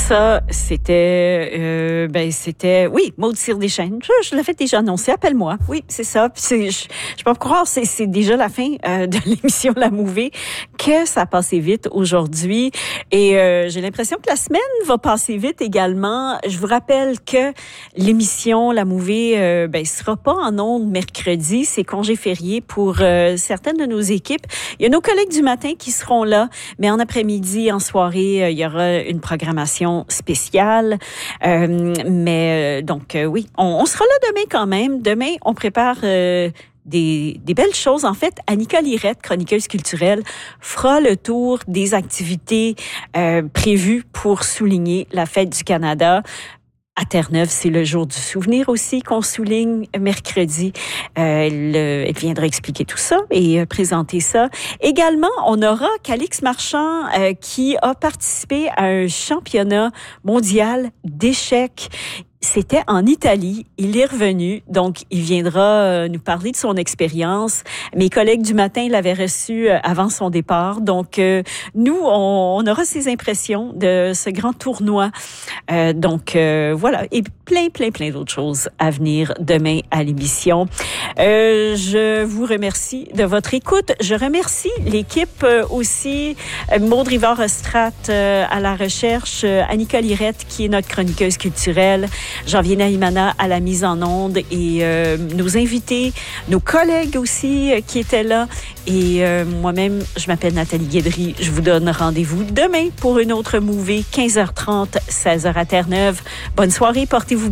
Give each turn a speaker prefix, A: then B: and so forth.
A: Ça, c'était, oui, Maud Cyr-Deschênes. Je l'avais déjà annoncé. Appelle-moi. Oui, c'est ça. Je peux pas croire, c'est déjà la fin de l'émission La Mouvée, que ça a passé vite aujourd'hui. Et j'ai l'impression que la semaine va passer vite également. Je vous rappelle que l'émission La Mouvée, sera pas en ondes mercredi. C'est congé férié pour certaines de nos équipes. Il y a nos collègues du matin qui seront là, mais en après-midi, en soirée, il y aura une programmation spéciale. Oui, on sera là demain quand même. Demain, on prépare des belles choses. En fait, Annika Lirette, chroniqueuse culturelle, fera le tour des activités prévues pour souligner la Fête du Canada. À Terre-Neuve, c'est le jour du souvenir aussi qu'on souligne mercredi. Elle viendra expliquer tout ça et présenter ça. Également, on aura Calix Marchand qui a participé à un championnat mondial d'échecs. C'était en Italie. Il est revenu, donc il viendra nous parler de son expérience. Mes collègues du matin l'avaient reçu avant son départ. Donc, nous, on aura ses impressions de ce grand tournoi. Voilà. Et plein d'autres choses à venir demain à l'émission. Je vous remercie de votre écoute. Je remercie l'équipe aussi. Maud Rivard-Ostrat à la recherche. Annika Lirette, qui est notre chroniqueuse culturelle. Janvier Naïmana à la mise en onde et nos invités, nos collègues aussi qui étaient là. Et moi-même, je m'appelle Nathalie Guédry. Je vous donne rendez-vous demain pour une autre mouvée, 15h30, 16h à Terre-Neuve. Bonne soirée, portez-vous bien.